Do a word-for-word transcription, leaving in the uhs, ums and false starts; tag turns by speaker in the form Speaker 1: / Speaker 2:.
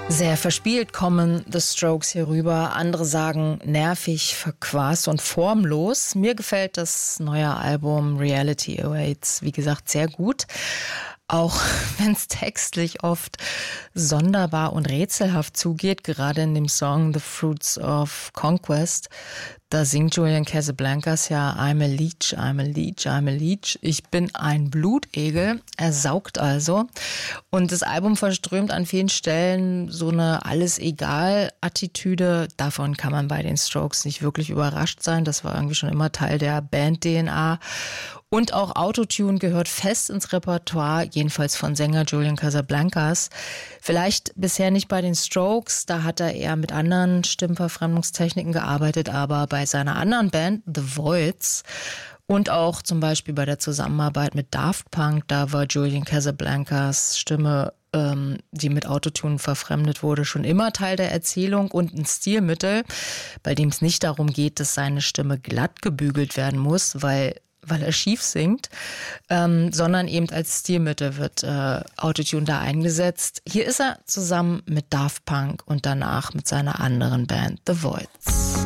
Speaker 1: Sehr verspielt kommen The Strokes hier rüber. Andere sagen nervig, verquast und formlos. Mir gefällt das neue Album Reality Awaits, wie gesagt, sehr gut. Auch wenn es textlich oft sonderbar und rätselhaft zugeht, gerade in dem Song The Fruits of Conquest, da singt Julian Casablancas ja I'm a leech, I'm a leech, I'm a leech. Ich bin ein Blutegel. Er saugt also. Und das Album verströmt an vielen Stellen so eine Alles-egal-Attitüde. Davon kann man bei den Strokes nicht wirklich überrascht sein. Das war irgendwie schon immer Teil der Band-D N A. Und auch Autotune gehört fest ins Repertoire, jedenfalls von Sänger Julian Casablancas. Vielleicht bisher nicht bei den Strokes, da hat er eher mit anderen Stimmverfremdungstechniken gearbeitet, aber bei seiner anderen Band, The Voids, und auch zum Beispiel bei der Zusammenarbeit mit Daft Punk, da war Julian Casablancas Stimme, ähm, die mit Autotune verfremdet wurde, schon immer Teil der Erzählung und ein Stilmittel, bei dem es nicht darum geht, dass seine Stimme glatt gebügelt werden muss, weil weil er schief singt, ähm, sondern eben als Stilmittel wird äh, Autotune da eingesetzt. Hier ist er zusammen mit Daft Punk und danach mit seiner anderen Band The Voids.